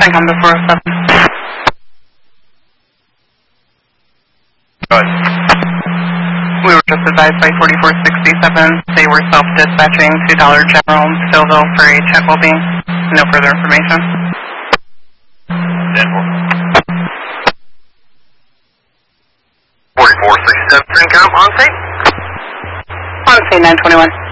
CENTCOM to 407. Go ahead. We were just advised by 4467 they were self-dispatching to Dollar General in Stillville for a check will be. No further information. 4467 CENTCOM on tape. On scene 921.